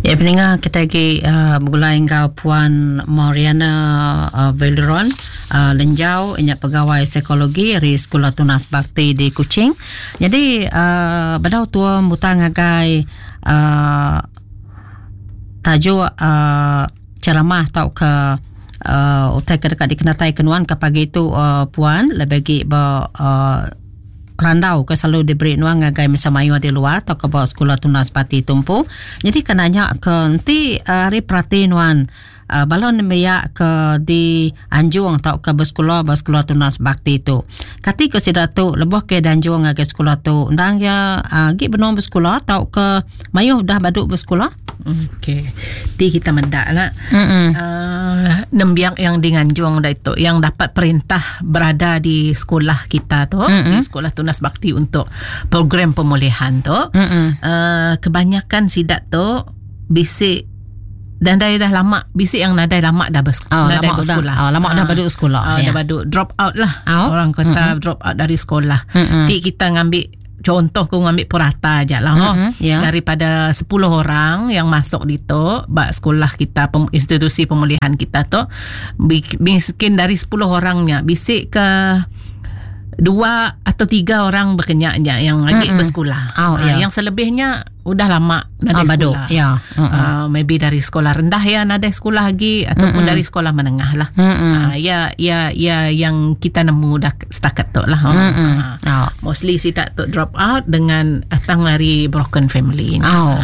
Ya, pendengar kita lagi bergulai dengan Puan Mariana Belderon Lenjau, inya pegawai psikologi dari Sekolah Tunas Bakti di Kuching. Jadi badau tua mutang agai tajuk ceramah tau ke utai kedekat dikenatai kenuan ke pagi itu Puan lebih randau ke selalu diberi nuang ngagai mesamayu di luar atau ke bawah Sekolah Tunas Bakti Tumpu. Jadi kenanya ke nanti hari perhati nuan balon meyak ke di Anjung atau ke bersekolah Tunas Bakti itu. Kati ke sidatu lebih ke Anjung ngagai sekolah tu undang ya gi benom bersekolah atau ke mayu dah baduk bersekolah. Okey. Ti kita mendak lah. Nembiang yang di Nganjung dah itu yang dapat perintah berada di sekolah kita tu, di Sekolah Tunas Bakti untuk program pemulihan tu. Kebanyakan sidat tu bisik dan dah lama bisik yang nadai lama dah bersekolah. Lama dah baduk sekolah. Dah baduk drop out lah. Orang kata drop out dari sekolah. Ti kita ngambil contoh aku ngambil purata aja lah. Daripada 10 orang yang masuk di tu bak sekolah kita, institusi pemulihan kita tu, miskin dari 10 orangnya bisik ke 2 atau 3 orang berkenyaknya yang lagi bersekolah. Yang selebihnya udah lama nadai sekolah. Maybe dari sekolah rendah ya nadai sekolah lagi ataupun dari sekolah menengah lah. Ya yang kita nemu dah setakat tu lah. Mostly si tak tu drop out dengan datang dari broken family ni.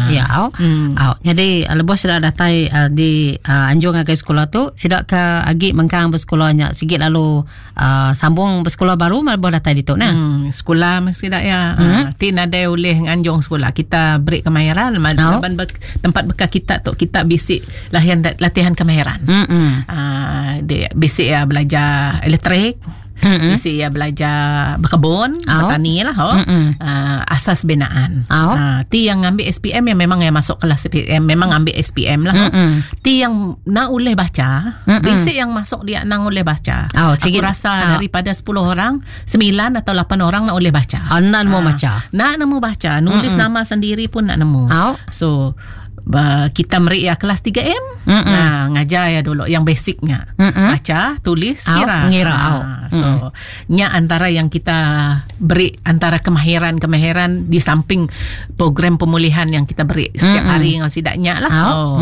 Jadi lebih sudah datai di Anjung agai sekolah tu sidak ke agi mengkang bersekolahnya sikit lalu sambung bersekolah baru lebih datai di tu nah. Sekolah mesti dak ya. Ti nadai oleh Anjung sekolah kita break kemahiran tempat bekas kita tu kita bisik latihan kemahiran. Dia bisik ya belajar elektrik, bisik ya belajar berkebun, bertani lah. Asas binaan. Ti yang ambil SPM yang memang yang masuk kelas SPM memang ambil SPM lah. Ti yang nak boleh baca, bisik yang masuk dia nak boleh baca. Aku rasa daripada 10 orang 9 atau 8 orang nak boleh baca. Nak nemu baca. Nak nemu baca, nulis nama sendiri pun nak nemu. So kita meri ya kelas 3M. Ngajar ya dulu yang basicnya. Baca, tulis, kira. So nya antara yang kita beri antara kemahiran di samping program pemulihan yang kita beri setiap hari yang sidaknya lah.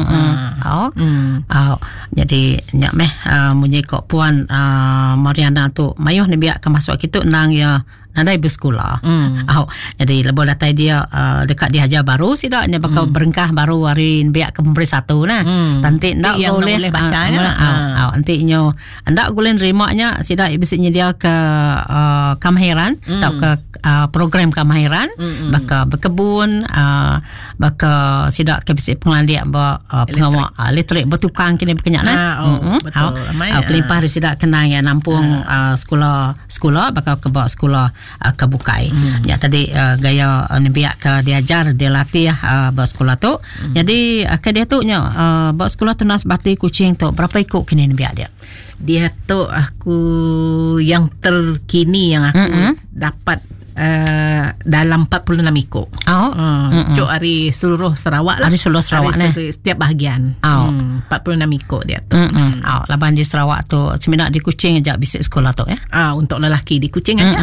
Jadi nyak meh munyi kok Puan Mariana tu mayuh ni biak ke masuk gitu nang ya nadai bersekolah. Jadi lebih datai dia dekat dihajar baru sidak dia bakal berengkah baru hari biak ke memberi satu nah. Nanti ndak boleh bacanya. Nanti nyo ndak boleh nerimanya sidak bisiknya dia ke kemahiran atau ke program kemahiran bakal berkebun, bakal sidak ke bisik pengelandiak pengawal elektrik bertukang kini berkenyak nah. Betul. Pelimpah dia sidak kenang ya nampung sekolah bakal ke bawa sekolah kebukai. Ya tadi gaya biak ke diajar dia latih bawa sekolah tu. Jadi ke dia tu nya bawa sekolah Tunas Bakti Kuching tu berapa ikut kini biak dia? Dia tu aku yang terkini yang aku dapat dalam 46 ikut. Cuk hari seluruh Sarawak lah. Hari seluruh Sarawak ni. Setiap bahagian. 46 ikut dia tu. Laban di Sarawak tu seminat di Kuching aja bisik sekolah tu ya. Untuk lelaki di Kuching aja.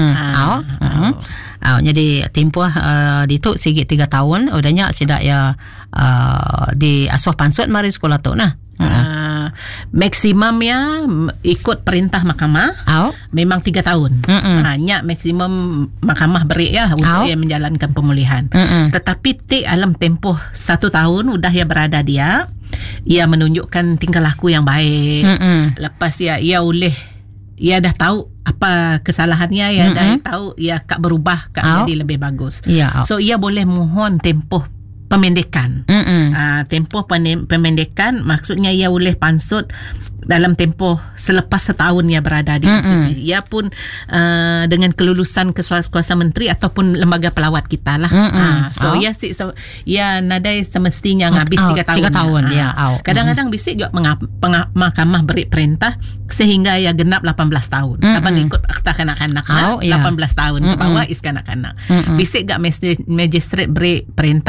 Jadi tempoh di tu sikit 3 tahun udahnya sidak ya di asuh pansut mari sekolah tu nah. Maksimum ya ikut perintah mahkamah memang 3 tahun. Hanya maksimum mahkamah beri ya untuk ia menjalankan pemulihan. Tetapi dalam tempoh 1 tahun udah ya berada dia menunjukkan tingkah laku yang baik. Lepas ia dah tahu apa kesalahannya, dah tahu kak berubah, kak jadi lebih bagus. So ia boleh mohon tempoh pemendekan. Tempoh pemendekan maksudnya ia boleh pansut dalam tempoh selepas setahun ia berada di institusi. Ia pun dengan kelulusan kuasa menteri ataupun lembaga pelawat kita lah. So ia nadai semestinya habis 3 tahun. Kadang-kadang bisik juga mahkamah beri perintah sehingga ia genap 18 tahun. Dapat ikut akta kanak-kanak 18 tahun ke bawah is kanak-kanak. Bisik gak magistrate beri perintah ya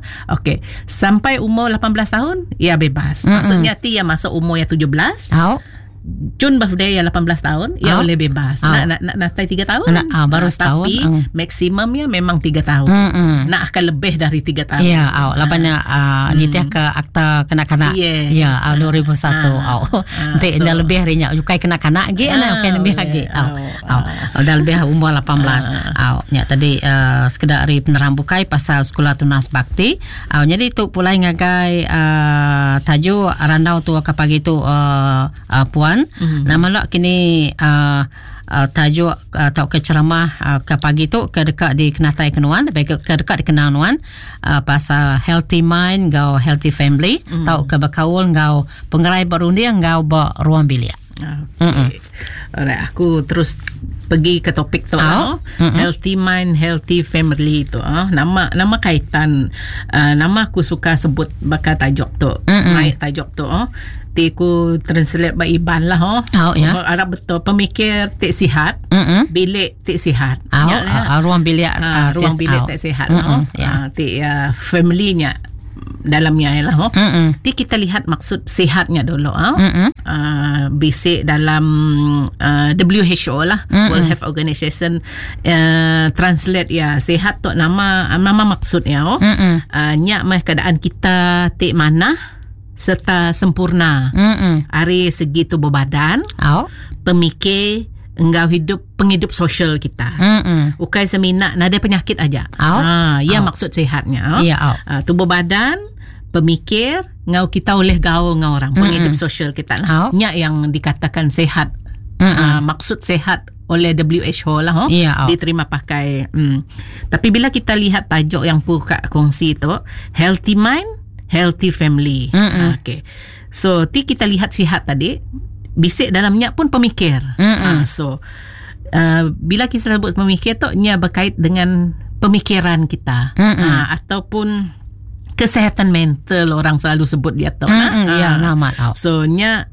Okey, sampai umur 18 tahun ia bebas. Maksudnya ti yang masuk umur yang 17. Jun birthday yang 18 tahun ia boleh bebas. Nak natai 3 tahun. Baru setahun. Tapi maksimumnya memang 3 tahun. Nak akan lebih dari 3 tahun. Ya, labannya nitiah ke akta kanak-kanak. Ya, 2001. Nanti dah lebih rinya ukai kanak-kanak ge ana ukai lebih lagi. Dah lebih umur 18. Nya tadi sekedar ri penerang bukai pasal sekolah tunas bakti. Jadi tu pulai ngagai tajuk randau tu ka pagi tu puan. Nama lak kini tajuk atau ceramah ke pagi tu ke dekat di Kenatai Kenuan, ke dekat di Kenanuan, pasal healthy mind gau healthy family, tau ke berkaul gau pengerai berunding gau ruang bilik. Alright, aku terus pergi ke topik tu. Healthy mind, healthy family tu. Nama kaitan, nama aku suka sebut bakal tajuk tu. Tajuk tu. Ku translate by Iban lah. Arab betul. Pemikir tak sihat, bilik tak sihat. Ruang bilik ruang bilik tak sihat. Family-nya dalamnya lah. Ti kita lihat maksud sihatnya dulu. Basic dalam WHO lah, World Health Organization, translate ya sihat tu nama maksudnya. Nya mah keadaan kita tik mana serta sempurna. Dari segi tubuh badan, pemikir, engkau penghidup sosial kita. Ukai semina nada penyakit aja. Ya maksud sihatnya. Tubuh badan, pemikir, ngau kita oleh gaul ngau orang, penghidup sosial kita lah. Nya yang dikatakan sehat. Maksud sehat oleh WHO lah. Diterima pakai. Tapi bila kita lihat tajuk yang Puka kongsi tu, healthy mind, healthy family. Okay. So kita lihat sihat tadi, bisik dalamnya pun pemikir. So bila kita sebut pemikir tu nya berkait dengan pemikiran kita, ataupun kesehatan mental orang selalu sebut dia tu. Nama. So nya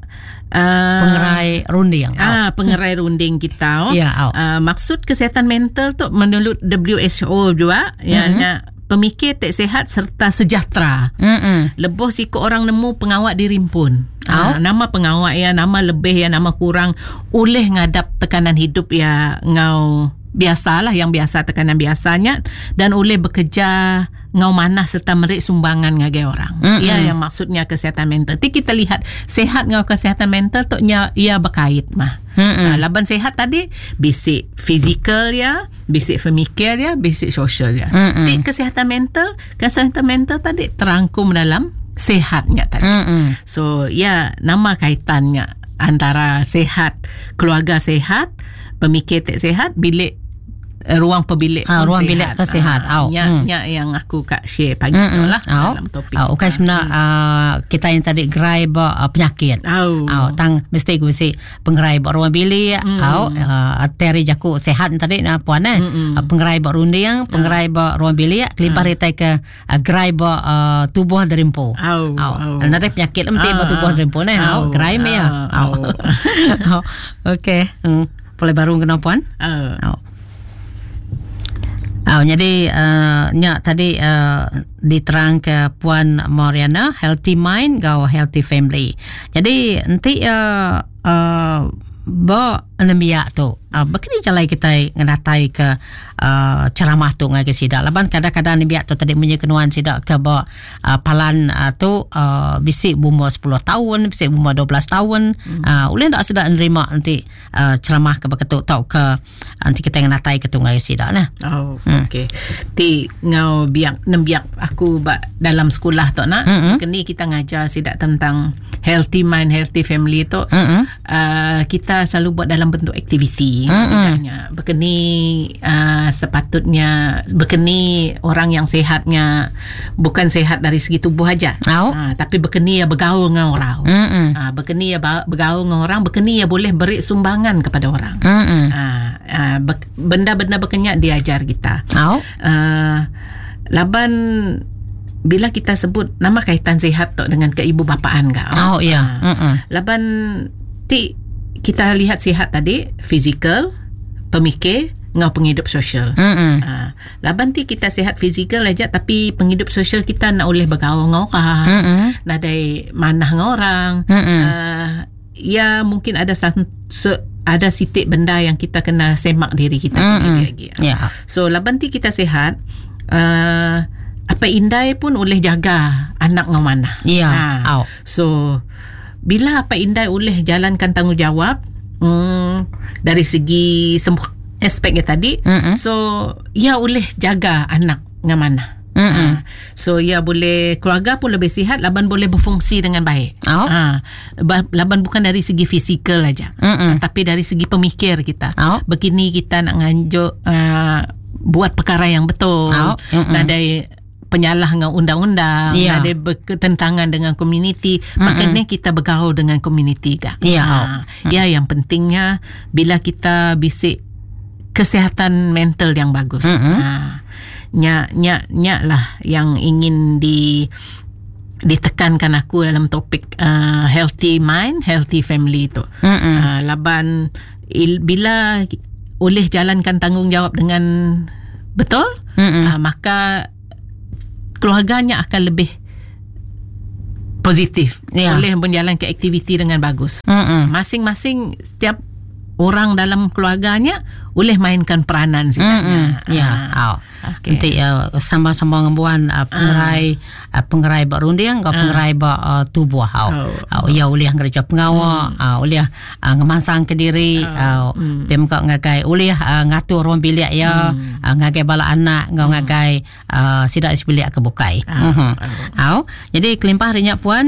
pengerai runding. Pengerai runding kita. Maksud kesehatan mental tu menurut WHO juga, pemikir tak sihat serta sejahtera. Lebih siku orang nemu pengawak dirimpun. Nama pengawak ya, nama lebih ya, nama kurang oleh ngadap tekanan hidup ya ngau biasalah, yang biasa tekanan biasanya, dan oleh bekerja ngau manah serta merik sumbangan ngagai orang. Yang maksudnya kesihatan mental. Kita lihat sehat ngau kesihatan mental tu ia berkait mah. Laban sehat tadi bisik fizikal ya, bisik pemikir ya, bisik sosial ya. Kesihatan mental tadi terangkum dalam sehatnya tadi. So nama kaitannya antara sehat, keluarga sehat, pemikir tak sehat, bilik ruang pemilik ruang bilik kesihatan. Yang aku kak share pagi tu lah dalam topik. Okay, sebenarnya kita yang tadi gerai penyakit. Tang mesti penggerai ruang bilik. Teri jaku sehat tadi puan penggerai runding, penggerai ruang bilik, kelimpah ritai ke gerai tubuh derimpo. Nanti penyakit mesti tubuh derimpo gerai me ya. Okay. Boleh baru kena puan? Jadi tadi diterang ke Puan Mariana, healthy mind gau healthy family. Jadi nanti nembia tu begini jalai kita ngenatai ke ceramah tu ngagai sidak laban kadang-kadang nembia tu tadi punya kenuan sidak ke palan tu bisik bumur 10 tahun, bisik bumur 12 tahun. Ulin tak sedap nerima nanti ceramah ke beketuk tau ke nanti kita ngenatai ke tu ngagai sidak nah. Okay. Ti ngau nembiak aku dalam sekolah tu nak. Kini kita ngajar sidak tentang healthy mind, healthy family tu. Kita selalu buat dalam bentuk aktiviti. Sebenarnya berkeni sepatutnya berkeni orang yang sehatnya bukan sehat dari segi tubuh aja, tapi berkeni ya bergaul dengan orang. Berkeni ya bergaul dengan orang, berkeni ya boleh beri sumbangan kepada orang. Benda-benda berkenyak diajar kita. Laban bila kita sebut nama kaitan sehat tu dengan keibu bapaan kau. Laban kita lihat sihat tadi fizikal, pemikir, ngau penghidup sosial. Laban ti kita sihat fizikal aja tapi penghidup sosial kita nak boleh bergaul dengan orang. Nadai manah dengan orang. Ya mungkin ada ada sitik benda yang kita kena semak diri kita sendiri lagi. So laban ti kita sihat, apa indai pun boleh jaga anak dengan mana. So bila apa indai boleh jalankan tanggungjawab dari segi semua aspeknya tadi, so ia boleh jaga anak dengan mana. So ia boleh, keluarga pun lebih sihat, laban boleh berfungsi dengan baik. Laban bukan dari segi fizikal aja, tapi dari segi pemikir kita. Begini kita nak nganjuk buat perkara yang betul. Nadai penyalah dengan undang-undang, ada bertentangan dengan komuniti, makanya kita bergaul dengan komuniti kan. Yang pentingnya bila kita bisik kesihatan mental yang bagus. Nyak lah yang ingin ditekankan aku dalam topik healthy mind, healthy family itu. Laban bila boleh jalankan tanggungjawab dengan betul, maka keluarganya akan lebih positif, boleh menjalankan aktiviti dengan bagus. Masing-masing setiap orang dalam keluarganya boleh mainkan peranan sebenarnya. Nanti sama-sama ngembuan pengerai berunding, pengerai tubuh. Ya boleh kerja pengawal, boleh ngemansang ke diri, pemkak ngagai boleh ngatur ruang bilik ya, ngagai bala anak, ngagai sidak bilik kebukai. Jadi kelimpah rinyak puan,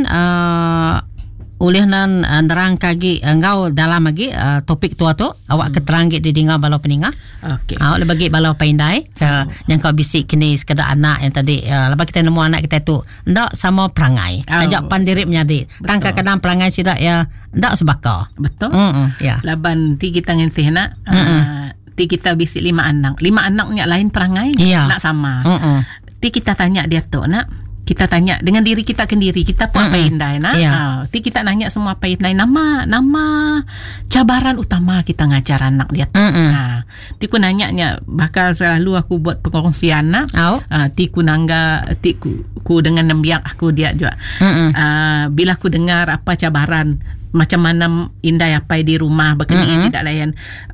oleh nan nerang kagi engkau dalam lagi topik tua tu awak keterang di dengar balau peninga. Awak le bagi balau paindai yang kau bisik kini sekadar anak yang tadi lepas kita nemu anak kita tu ndak sama perangai. Ajak pandiri menyadi. Tang kadang perangai sidak ya ndak sebaka. Betul. Laban ti kita ngentih nak ti kita bisik 5 anak. 5 anaknya lain perangai nak sama. Ti kita tanya dia tu nak, kita tanya dengan diri kita sendiri, kita pun apa indai nak. Ti kita nanya semua apa indai, nama cabaran utama kita ngajar anak dia. Ti ku nanya bakal selalu aku buat perkongsian nak. Ti ku nangga, ti ku dengan nembiak aku dia juga. Bila aku dengar apa cabaran, macam mana indai apa di rumah berkini tidak layan.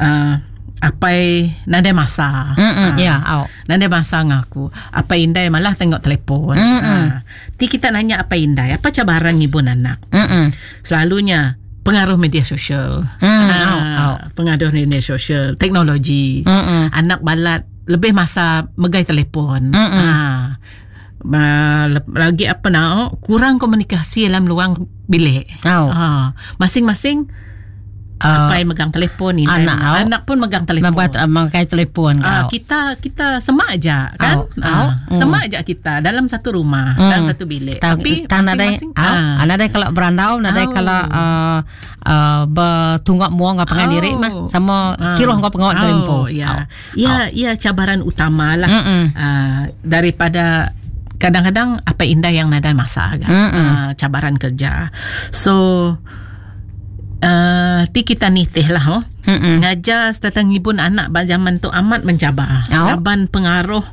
Apa nada masa nada masa ngaku apa indai malah tengok telefon. Ti kita nanya apa indai, apa cabaran ibu anak. Selalunya pengaruh media sosial, pengaruh media sosial, teknologi. Anak balat lebih masa megai telefon. Lagi apa nak kurang komunikasi dalam luang bilik. Masing-masing apa yang megang telefon ni, anak pun megang telefon, memakai telefon. Kita semak aja kan, semak aja kita dalam satu rumah, dalam satu bilik. Tapi masing-masing ada kalau berandau, ada kalau bertunggak muang ngapangan diri mah sama kiroh ngau pengawat tempo. Ya cabaran utama lah daripada kadang-kadang apa indah yang nada masa kan, cabaran kerja. So ti kita nitih lah ngajar tentang ibu anak zaman tu amat mencabar. Laban pengaruh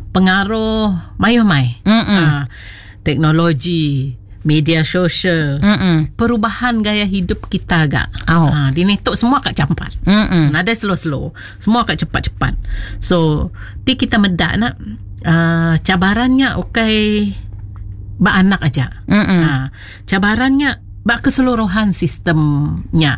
mai teknologi, media sosial, perubahan gaya hidup kita agak. Dinituk semua kat campat. Nada slow-slow, semua kat cepat-cepat. So ti kita medak nak cabarannya ba anak aja. Cabarannya bak keseluruhan sistemnya,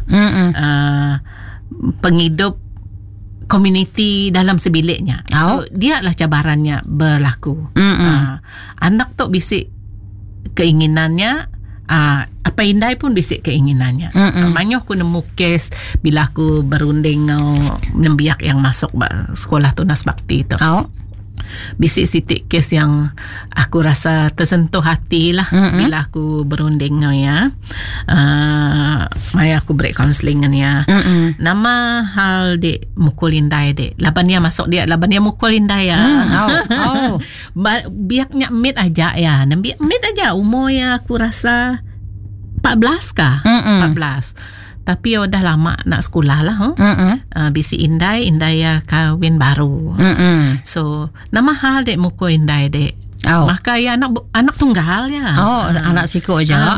penghidup komuniti dalam sebiliknya. So dia lah cabarannya berlaku. Anak tu bisik keinginannya, apa indai pun bisik keinginannya. Banyak aku nemu kes bila aku berunding nembiak yang masuk sekolah tunas bakti tu. Bisik sitik kes yang aku rasa tersentuh hati lah bila aku berunding ya. Maya aku break counselling ya. Nama hal dek mukul indai dek. Laban dia masuk dia, laban dia mukul indai ya. Biaknya mid aja ya. Mid aja umur ya aku rasa 14 kah? 14. Tapi dah lama nak sekolah lah. Bisi Indai ya kahwin baru. So nama hal dek muko Indai dek. Maka ya anak tunggal ya. Anak siku aja.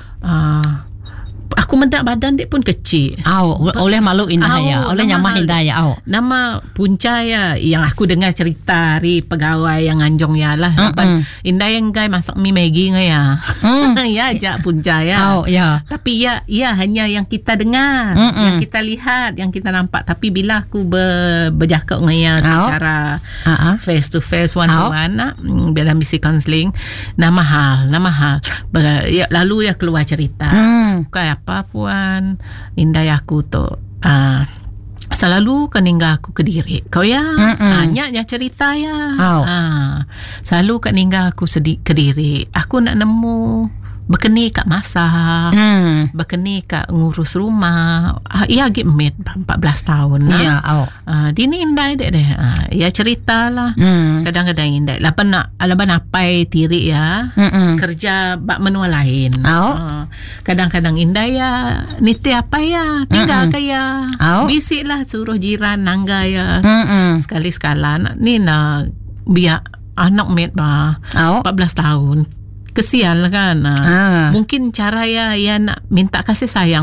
Aku mendak badan dek pun kecil. Oleh malu Indah ya. Oleh nyamah Indah ya. Nama punca ya yang aku dengar cerita dari pegawai yang nganjong ya lah. Indah yang gai masak mie Maggi ya. Ya ajak punca ya. Tapi ya hanya yang kita dengar, yang kita lihat, yang kita nampak. Tapi bila aku berjakak dengan secara face to face, one to one, bila misi counseling, nama hal. Lalu ya keluar cerita. Kayak apa puan Indah aku tu selalu keninggal aku ke diri kau ya banyak cerita ya selalu keninggal aku ke diri aku nak nemu berkeni kat masak berkeni kat ngurus rumah ia gimit 14 tahun dini Indah dek deh ia cerita lah kadang-kadang Indah lapan napai tiri ya kerja bak menua lain kadang-kadang Indah ya niti apa ya tinggal kaya bisik lah suruh jiran nangga ya sekali-sekala ni nak biar anak met 14 tahun kesian lah kan mungkin cara ya nak minta kasih sayang